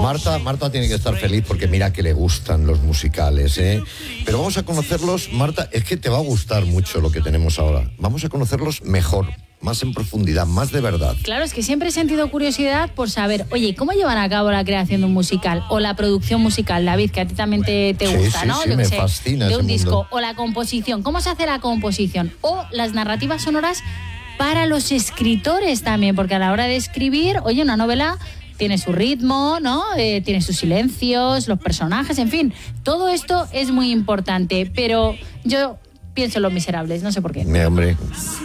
Marta tiene que estar feliz porque mira que le gustan los musicales, ¿eh? Pero vamos a conocerlos, Marta, es que te va a gustar mucho lo que tenemos ahora. Vamos a conocerlos mejor, más en profundidad, más de verdad. Claro, es que siempre he sentido curiosidad por saber, oye, ¿cómo llevan a cabo la creación de un musical o la producción musical, David, que a ti también te gusta, ¿no? Sí, me fascina de un ese disco, mundo. o la composición, ¿cómo se hace la composición? O las narrativas sonoras para los escritores también, porque a la hora de escribir, oye, una novela tiene su ritmo, ¿no? Tiene sus silencios, los personajes, en fin, todo esto es muy importante, pero yo pienso en Los Miserables, no sé por qué. Hombre.